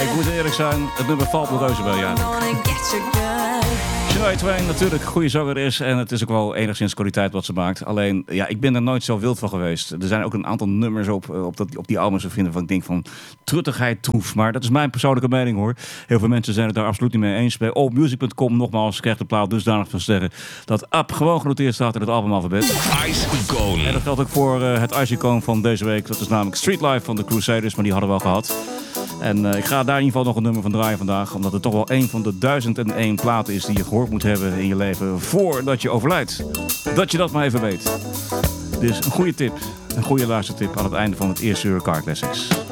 Ik moet eerlijk zijn, het nummer valt me reuze bij, ja. Shania Twain natuurlijk een goede zanger is en het is ook wel enigszins kwaliteit wat ze maakt. Alleen, ja, ik ben er nooit zo wild van geweest. Er zijn ook een aantal nummers op die albums te vinden van ik denk van truttigheid troef. Maar dat is mijn persoonlijke mening hoor. Heel veel mensen zijn het daar absoluut niet mee eens. Bij allmusic.com nogmaals krijgt de plaat dusdanig van sterren dat Ab gewoon genoteerd staat in het albumalfabet. Ice-icoon. En dat geldt ook voor het Ice-icoon van deze week. Dat is namelijk Street Life van de Crusaders, maar die hadden we al gehad. En ik ga daar in ieder geval nog een nummer van draaien vandaag. Omdat het toch wel een van de 1001 platen is die je gehoord moet hebben in je leven voordat je overlijdt. Dat je dat maar even weet. Dus een goede tip, een goede luistertip aan het einde van het eerste uur Car Classics.